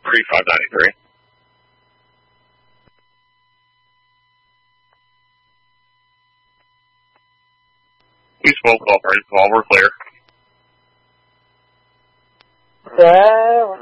3593. We spoke operator call. We're clear. Yeah,